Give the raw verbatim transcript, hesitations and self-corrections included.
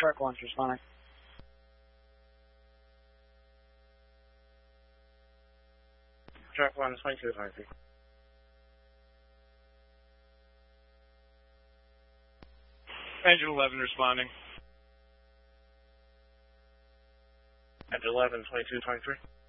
Truck one's responding. Truck one, twenty-two twenty-three. Engine eleven responding. Engine eleven, twenty-two twenty-three.